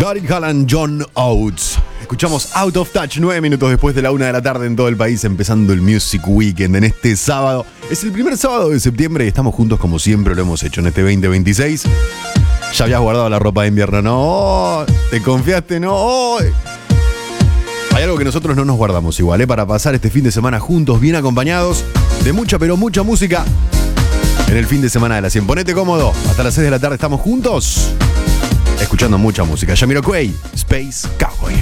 Gary Callan, John Oates. Escuchamos Out of Touch 9 minutos después de la 1 de la tarde en todo el país, empezando el Music Weekend en este sábado. Es el primer sábado de septiembre y estamos juntos como siempre lo hemos hecho en este 2026. ¿Ya habías guardado la ropa de invierno? No. ¿Te confiaste? No. Hay algo que nosotros no nos guardamos igual, para pasar este fin de semana juntos, bien acompañados, de mucha pero mucha música en el fin de semana de la 100. Ponete cómodo, hasta las 6 de la tarde estamos juntos, escuchando mucha música. Jamiroquai, Space Cowboy.